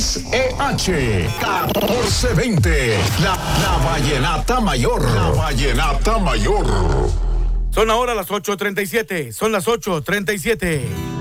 XEH 1420. La Vallenata Mayor. La Vallenata Mayor. Son ahora las 8:37. Son las 8:37.